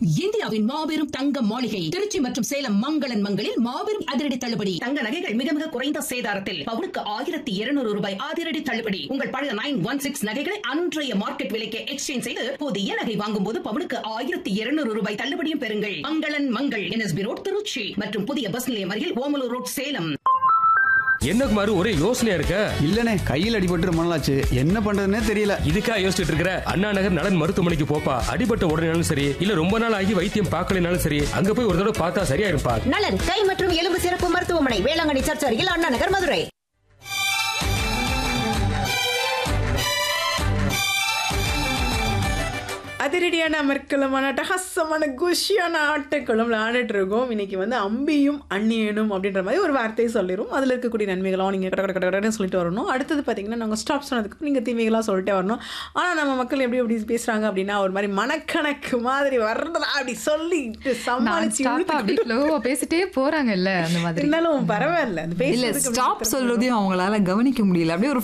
இந்தியாவின் மாபெரும் தங்க மாளிகை திருச்சி மற்றும் சேலம் மங்களன் மங்களில் மாபெரும் அதிரடி தள்ளுபடி. தங்க நகைகள் மிக மிக குறைந்த சேதாரத்தில் பவுனுக்கு 1200 ரூபாய் அதிரடி தள்ளுபடி. உங்கள் பழைய 916 நகைகளை அன்றைய மார்க்கெட் விலைக்கு எக்ஸ்சேஞ்ச் செய்து புதிய நகை வாங்கும் போது பவுனுக்கு 1200 ரூபாய் தள்ளுபடியும் பெறுங்கள். மங்களன் மங்கள் NSB ரோட் திருச்சி மற்றும் புதிய பஸ் நிலையம் அருகில் ஓமலூர் ரோட் சேலம். என்ன குமாரு ஒரே யோசனையா இருக்க? இல்லனே, கையில் அடிபட்டு ரொம்ப நாளாச்சு, என்ன பண்றதுன்னே தெரியல. இதுக்கா யோசிச்சுட்டு இருக்கிற? அண்ணா நகர் நலன் மருத்துவமனைக்கு போப்பா. அடிபட்ட உடனேனாலும் சரி, இல்ல ரொம்ப நாள் ஆகி வைத்தியம் பார்க்கலனாலும் சரி, அங்க போய் ஒரு தடவை பார்த்தா சரியா இருப்பா. நலன் கை மற்றும் எலும்பு சிறப்பு மருத்துவமனை, வேளாங்கண்ணி சர்ச் அருகில், அண்ணா நகர், மதுரை. அதிரடியான அமர்க்கலமான அட்டகாசமான குஷியான ஆட்டக்களம் விளையாண்டுட்டு இருக்கோம். இன்னைக்கு வந்து அம்பியும் அந்நியனும் அப்படின்ற மாதிரி ஒரு வார்த்தையை சொல்லிடும். அதில் இருக்கக்கூடிய நன்மைகளாக நீங்கள் கடற்கடன்னு சொல்லிட்டு வரணும். அடுத்தது பார்த்தீங்கன்னா நாங்கள் ஸ்டாப் சொன்னதுக்கு நீங்கள் தீமைகளாக சொல்லிட்டே வரணும். ஆனால் நம்ம மக்கள் எப்படி எப்படி பேசுகிறாங்க அப்படின்னா ஒரு மாதிரி மனக்கணக்கு மாதிரி வர்றதா அப்படி சொல்லிட்டு சமாளிச்சு பேசிட்டே போறாங்கல்ல, அந்த மாதிரி. இருந்தாலும் பரவாயில்ல, ஸ்டாப் சொல்றதையும் அவங்களால கவனிக்க முடியல. அப்படியே ஒரு